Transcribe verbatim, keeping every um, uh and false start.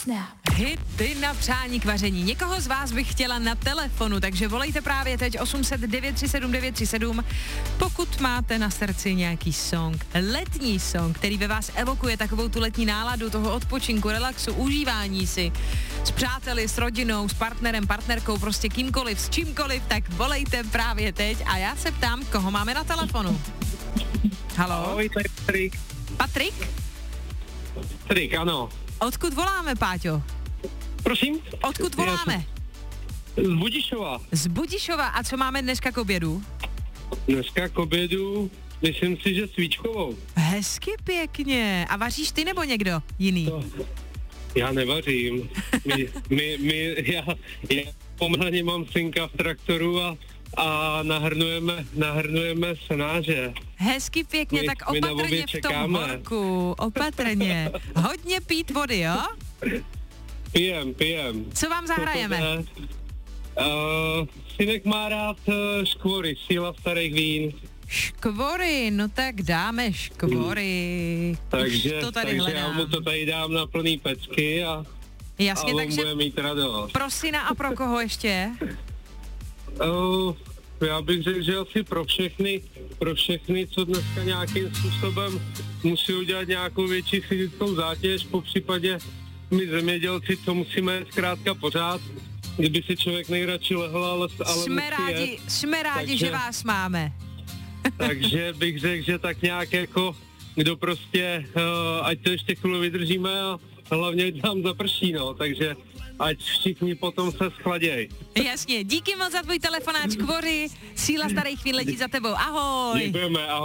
Snap. Hity na přání k vaření. Někoho z vás bych chtěla na telefonu, takže volejte právě teď osm set devět tři sedm devět tři sedm, pokud máte na srdci nějaký song, letní song, který ve vás evokuje takovou tu letní náladu toho odpočinku, relaxu, užívání si s přáteli, s rodinou, s partnerem, partnerkou, prostě kýmkoliv, s čímkoliv, tak volejte právě teď a já se ptám, koho máme na telefonu. Haló? Ahoj, to je Patrik. Patrik? Patrik, ano. Odkud voláme, Páťo? Prosím? Odkud voláme? Z Budišova. Z Budišova. A co máme dneska k obědu? Dneska k obědu, myslím si, že svíčkovou. Hezky pěkně. A vaříš ty nebo někdo jiný? To, já nevařím. My, my, my, já, já pomalu mám synka v traktoru a, a nahrnujeme, nahrnujeme senáře. Hezky pěkně, my, tak my opatrně v tom čekáme. horku. Opatrně. Hodně pít vody, jo? Pijem, pijem. Co vám zahrajeme? Uh, synek má rád uh, škvory, síla starých vín. Škvory, no tak dáme škvory. Takže, Už to tady takže já hledám. mu to tady dám na plný pecky a, Jasně, a on takže bude mít radost. pro syna a pro koho ještě? Uh, já bych řekl, že asi pro všechny, pro všechny, co dneska nějakým způsobem musí udělat nějakou větší fyzickou zátěž, po případě my zemědělci, co musíme zkrátka pořád, kdyby si člověk nejradši lehl, ale, ale Jsme musí rádi, jet. jsme rádi, Takže- že vás máme. Takže bych řekl, že tak nějak jako, kdo prostě, uh, ať to ještě chvíli vydržíme a hlavně ať nám zaprší, no, takže ať všichni potom se schladěj. Jasně, díky moc za tvůj telefonát, škvory. Síla starých chvíl letí za tebou. Ahoj. Děkujeme, ahoj.